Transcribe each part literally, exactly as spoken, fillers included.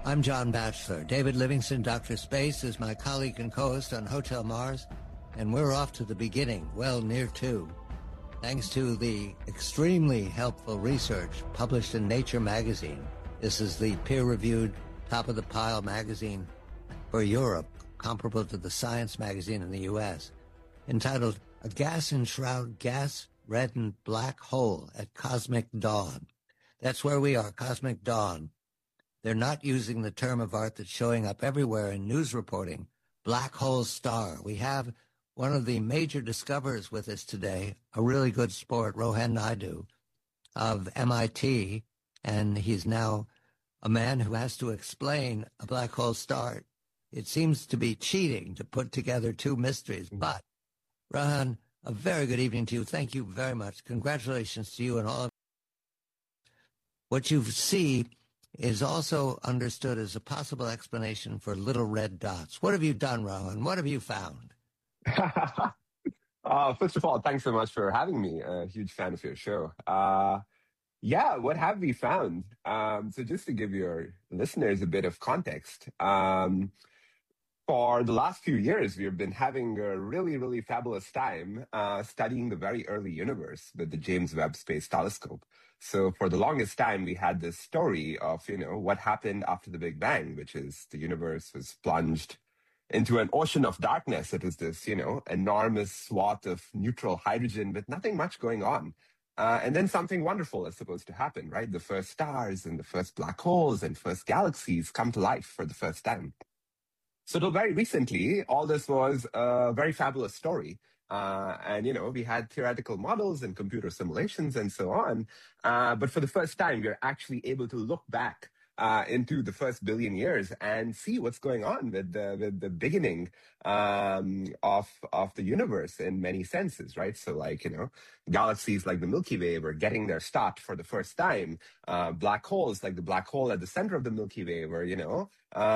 I'm John Batchelor. David Livingston, Doctor Space, is my colleague and co-host on Hotel Mars, and we're off to the beginning, well, near to. Thanks to the extremely helpful research published in Nature magazine. This is the peer-reviewed, top-of-the-pile magazine for Europe, comparable to the Science magazine in the U S, entitled A Gas-Enshrouded Gas-Reddened Black Hole at Cosmic Dawn. That's where we are, Cosmic Dawn. They're not using the term of art that's showing up everywhere in news reporting, black hole star. We have one of the major discoverers with us today, a really good sport, Rohan Naidu of M I T, and he's now a man who has to explain a black hole star. It seems to be cheating to put together two mysteries, but Rohan, a very good evening to you. Thank you very much. Congratulations to you and all of you. What you see is also understood as a possible explanation for little red dots. What have you done, Rohan? What have you found? uh, first of all, thanks so much for having me. A huge fan of your show. Uh, yeah, what have we found? Um, so just to give your listeners a bit of context, um, for the last few years, we've been having a really, really fabulous time uh, studying the very early universe with the James Webb Space Telescope. So for the longest time, we had this story of, you know, what happened after the Big Bang, which is the universe was plunged into an ocean of darkness. It was this, you know, enormous swath of neutral hydrogen with nothing much going on. Uh, and then something wonderful is supposed to happen, right? The first stars and the first black holes and first galaxies come to life for the first time. So till very recently, all this was a very fabulous story. Uh, and, you know, we had theoretical models and computer simulations and so on. Uh, but for the first time, we're actually able to look back uh, into the first billion years and see what's going on with the, with the beginning um, of, of the universe in many senses, right? So like, you know, galaxies like the Milky Way were getting their start for the first time. Uh, black holes like the black hole at the center of the Milky Way were, you know,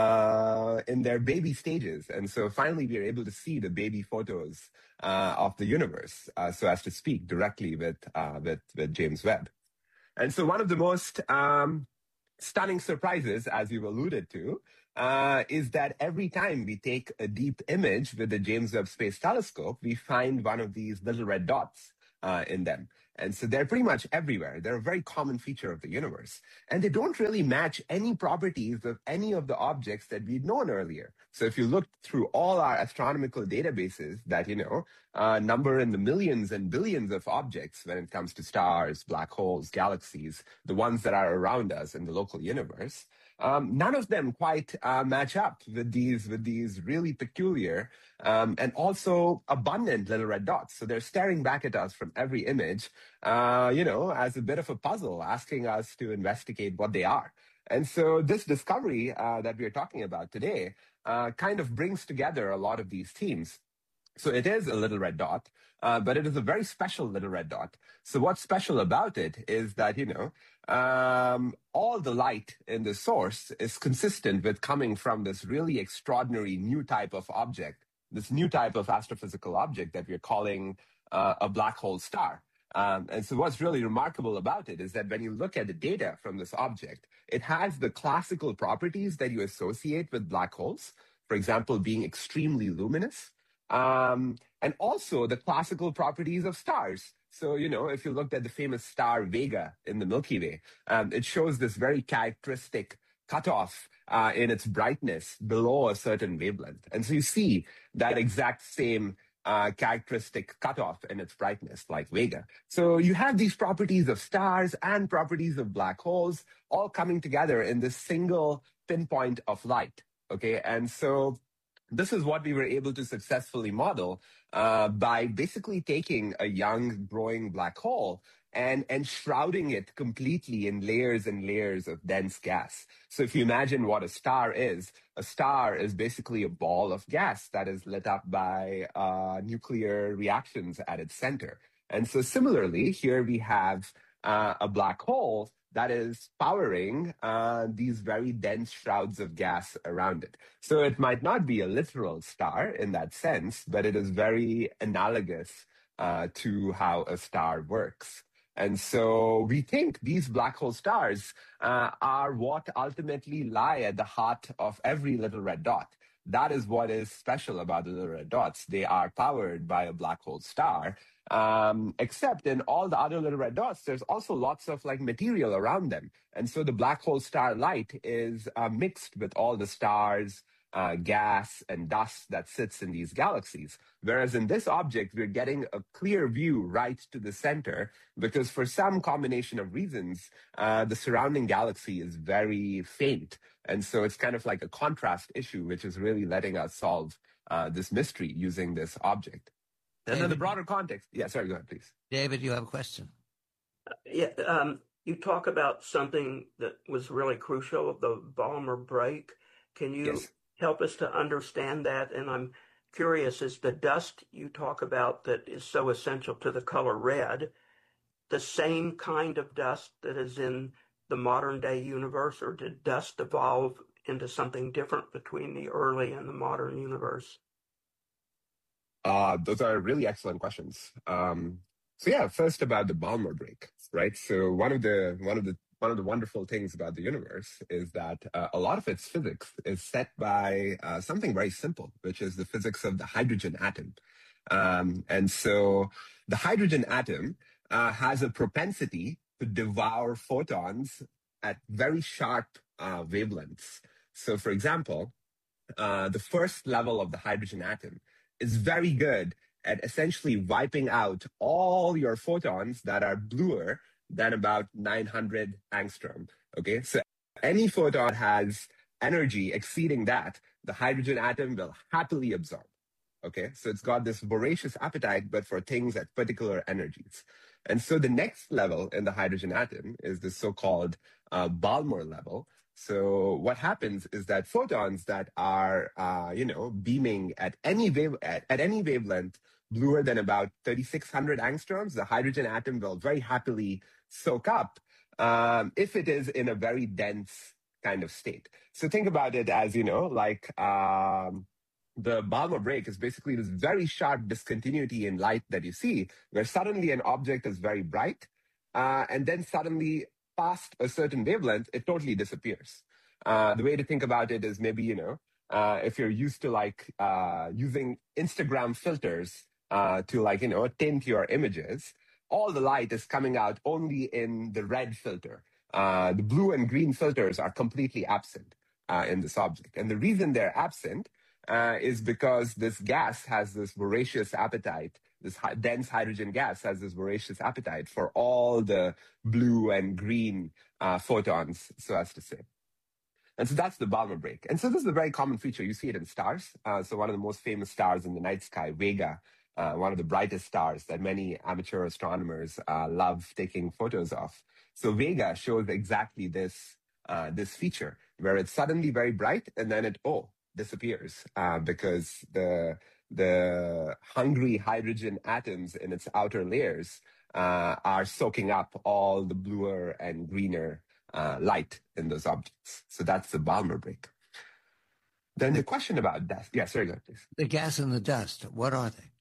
uh, in their baby stages. And so finally, we are able to see the baby photos uh, of the universe, uh, so as to speak, directly with, uh, with, with James Webb. And so one of the most um, stunning surprises, as you've alluded to, uh, is that every time we take a deep image with the James Webb Space Telescope, we find one of these little red dots uh, in them. And so they're pretty much everywhere. They're a very common feature of the universe. And they don't really match any properties of any of the objects that we'd known earlier. So if you look through all our astronomical databases that, you know, uh, number in the millions and billions of objects when it comes to stars, black holes, galaxies, the ones that are around us in the local universe, Um, none of them quite uh, match up with these with these really peculiar um, and also abundant little red dots. So they're staring back at us from every image, uh, you know, as a bit of a puzzle, asking us to investigate what they are. And so this discovery uh, that we're talking about today uh, kind of brings together a lot of these themes. So it is a little red dot, uh, but it is a very special little red dot. So what's special about it is that, you know, um, all the light in the source is consistent with coming from this really extraordinary new type of object, this new type of astrophysical object that we're calling uh, a black hole star. Um, and so what's really remarkable about it is that when you look at the data from this object, it has the classical properties that you associate with black holes, for example, being extremely luminous. Um, and also the classical properties of stars. So, you know, if you looked at the famous star Vega in the Milky Way, um, it shows this very characteristic cutoff uh, in its brightness below a certain wavelength. And so you see that exact same uh, characteristic cutoff in its brightness, like Vega. So you have these properties of stars and properties of black holes all coming together in this single pinpoint of light. Okay, and so this is what we were able to successfully model uh, by basically taking a young growing black hole and enshrouding it completely in layers and layers of dense gas. So if you imagine what a star is, a star is basically a ball of gas that is lit up by uh, nuclear reactions at its center. And so similarly, here we have uh, a black hole that is powering uh, these very dense shrouds of gas around it. So it might not be a literal star in that sense, but it is very analogous uh, to how a star works. And so we think these black hole stars uh, are what ultimately lie at the heart of every little red dot. That is what is special about the little red dots. They are powered by a black hole star. Um, except in all the other little red dots, there's also lots of like material around them. And so the black hole star light is uh, mixed with all the stars, uh, gas, and dust that sits in these galaxies. Whereas in this object, we're getting a clear view right to the center because for some combination of reasons, uh, the surrounding galaxy is very faint. And so it's kind of like a contrast issue, which is really letting us solve uh, this mystery using this object. And David, then the broader context. Yeah, sorry, go ahead, please. David, you have a question. Yeah, um, you talk about something that was really crucial, the Balmer break. Can you Yes. help us to understand that? And I'm curious, is the dust you talk about that is so essential to the color red the same kind of dust that is in the modern day universe, or did dust evolve into something different between the early and the modern universe? Uh, those are really excellent questions. Um, so yeah, first about the Balmer break, right? So one of the one of the one of the wonderful things about the universe is that uh, a lot of its physics is set by uh, something very simple, which is the physics of the hydrogen atom. Um, and so the hydrogen atom uh, has a propensity to devour photons at very sharp uh, wavelengths. So, for example, uh, the first level of the hydrogen atom is very good at essentially wiping out all your photons that are bluer than about nine hundred angstrom. Okay, so any photon has energy exceeding that, the hydrogen atom will happily absorb. Okay, so it's got this voracious appetite, but for things at particular energies. And so the next level in the hydrogen atom is the so-called uh, Balmer level. So what happens is that photons that are, uh, you know, beaming at any wave at, at any wavelength bluer than about thirty-six hundred angstroms, the hydrogen atom will very happily soak up um, if it is in a very dense kind of state. So think about it as, you know, like um, the Balmer break is basically this very sharp discontinuity in light that you see, where suddenly an object is very bright, uh, and then suddenly past a certain wavelength, it totally disappears. Uh, the way to think about it is maybe, you know, uh, if you're used to like uh, using Instagram filters uh, to like, you know, tint your images, all the light is coming out only in the red filter. Uh, the blue and green filters are completely absent uh, in this object. And the reason they're absent uh, is because this gas has this voracious appetite. This hi- dense hydrogen gas has this voracious appetite for all the blue and green uh, photons, so as to say. And so that's the Balmer break. And so this is a very common feature. You see it in stars. Uh, so one of the most famous stars in the night sky, Vega, uh, one of the brightest stars that many amateur astronomers uh, love taking photos of. So Vega shows exactly this, uh, this feature, where it's suddenly very bright and then it, oh, disappears uh, because the the hungry hydrogen atoms in its outer layers uh, are soaking up all the bluer and greener uh, light in those objects. So that's the Balmer break. Then the question about dust. Yeah, sorry, go ahead, please. The gas and the dust, what are they?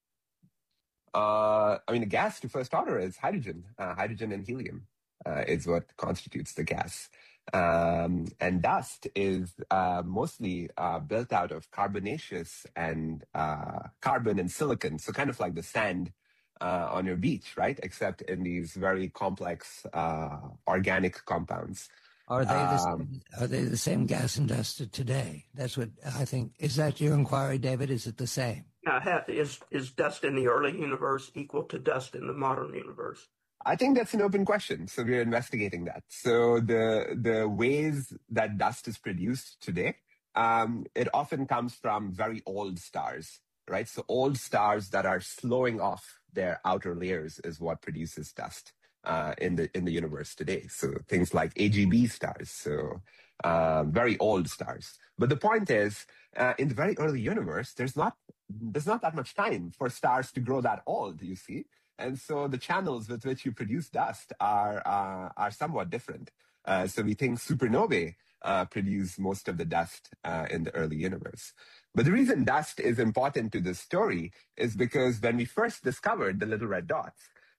Uh, I mean, the gas to first order is hydrogen. Uh, hydrogen and helium uh, is what constitutes the gas. Um, and dust is uh, mostly uh, built out of carbonaceous and uh, carbon and silicon, so kind of like the sand uh, on your beach, right? Except in these very complex uh, organic compounds. Are they, the Um, same, are they the same gas and dust of today? That's what I think. Is that your inquiry, David? Is it the same? Now, ha- is is dust in the early universe equal to dust in the modern universe? I think that's an open question. So we're investigating that. So the the ways that dust is produced today, um, it often comes from very old stars, right? So old stars that are slowing off their outer layers is what produces dust uh, in the in the universe today. So things like A G B stars, so uh, very old stars. But the point is, uh, in the very early universe, there's not there's not that much time for stars to grow that old. You see. And so the channels with which you produce dust are uh, are somewhat different. Uh, so we think supernovae uh, produce most of the dust uh, in the early universe. But the reason dust is important to this story is because when we first discovered the little red dots,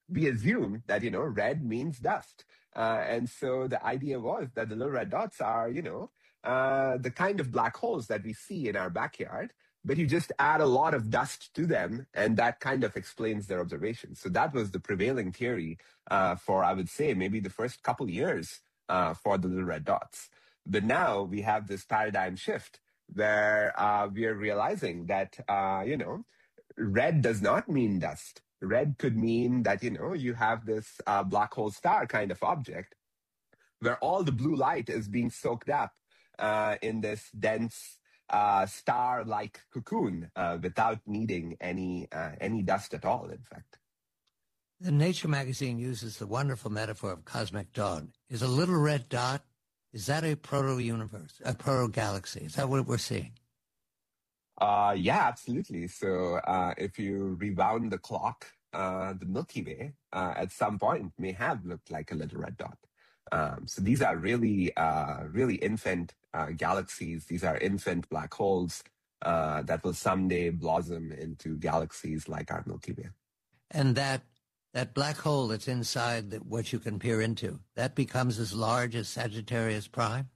we assume that, you know, red means dust. Uh, and so the idea was that the little red dots are, you know, uh, the kind of black holes that we see in our backyard, but you just add a lot of dust to them, and that kind of explains their observations. So that was the prevailing theory uh, for, I would say, maybe the first couple years uh, for the little red dots. But now we have this paradigm shift where uh, we are realizing that, uh, you know, red does not mean dust. Red could mean that, you know, you have this uh, black hole star kind of object where all the blue light is being soaked up uh, in this dense uh, star-like cocoon uh, without needing any uh, any dust at all, in fact. The Nature magazine uses the wonderful metaphor of cosmic dawn. Is a little red dot, is that a proto-universe, a proto-galaxy? Is that what we're seeing? Uh, yeah, absolutely. So uh, if you rewound the clock, uh, the Milky Way uh, at some point may have looked like a little red dot. Um, so these are really, uh, really infant uh, galaxies. These are infant black holes uh, that will someday blossom into galaxies like our Milky Way. And that that black hole that's inside that what you can peer into, that becomes as large as Sagittarius Prime?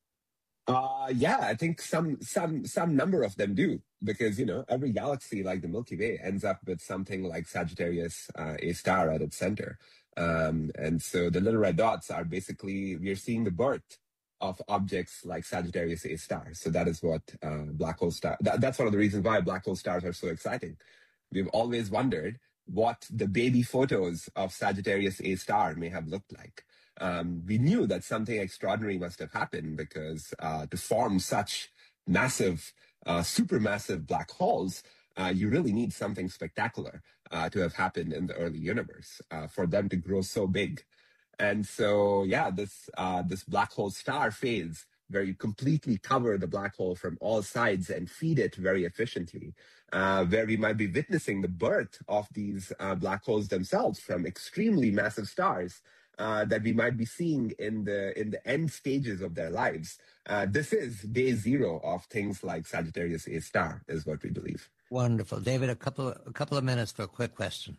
Uh, yeah, I think some some some number of them do, because, you know, every galaxy like the Milky Way ends up with something like Sagittarius uh, A star at its center. Um, and so the little red dots are basically, we are seeing the birth of objects like Sagittarius A star. So that is what uh, black hole star, that, that's one of the reasons why black hole stars are so exciting. We've always wondered what the baby photos of Sagittarius A star may have looked like. Um, we knew that something extraordinary must have happened, because uh, to form such massive, uh, supermassive black holes, uh, you really need something spectacular uh, to have happened in the early universe uh, for them to grow so big. And so, yeah, this uh, this black hole star phase, where you completely cover the black hole from all sides and feed it very efficiently, uh, where we might be witnessing the birth of these uh, black holes themselves from extremely massive stars. Uh, that we might be seeing in the in the end stages of their lives. Uh, this is day zero of things like Sagittarius A star, is what we believe. Wonderful, David. A couple of, a couple of minutes for a quick question.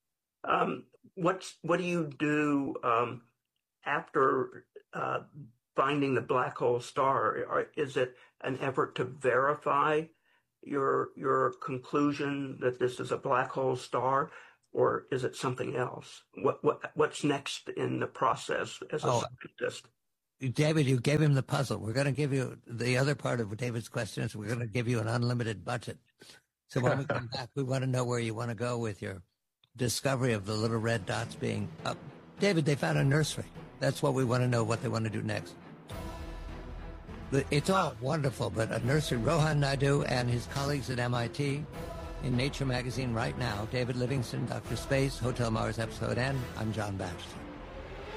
Um, what's what do you do um, after uh, finding the black hole star? Or is it an effort to verify your your conclusion that this is a black hole star? Or is it something else? What what what's next in the process as a oh, scientist? David, you gave him the puzzle. We're going to give you the other part of David's question is we're going to give you an unlimited budget. So when we come back, we want to know where you want to go with your discovery of the little red dots being up. David, they found a nursery. That's what we want to know, what they want to do next. It's all wonderful, but a nursery, Rohan Naidu and his colleagues at M I T, in Nature magazine right now, David Livingstone, Doctor Space, Hotel Mars Episode N. I'm John Batchelor.